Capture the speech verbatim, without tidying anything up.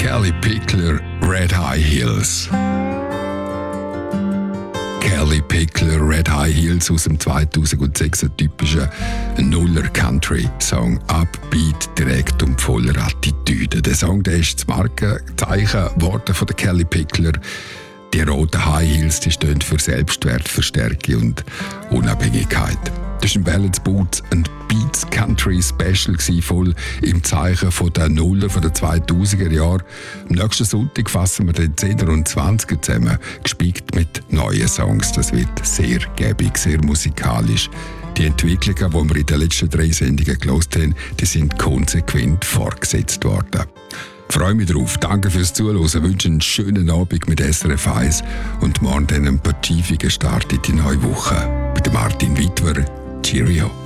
Kelly Pickler, Red High Heels. Kelly Pickler, Red High Heels aus dem zweitausendsechs, ein typischer Nuller-Country-Song. Upbeat, direkt und voller Attitüde. Der Song der ist das Markenzeichen geworden von der Kelly Pickler. Die roten High Heels, die stehen für Selbstwertverstärkung und Unabhängigkeit. Das war ein Balance Boots and Beats Country Special, voll im Zeichen von der Nuller von den zweitausender Jahren. Am nächsten Sonntag fassen wir den zehner und zwanziger zusammen, gespickt mit neuen Songs. Das wird sehr gäbig, sehr musikalisch. Die Entwicklungen, die wir in den letzten drei Sendungen gehört haben, die sind konsequent fortgesetzt worden. Ich freue mich drauf. Danke fürs Zuhören. Ich wünsche einen schönen Abend mit S R F eins und morgen einen vertiefenden Start in die neue Woche. Bei Martin Wittwer. Cheerio.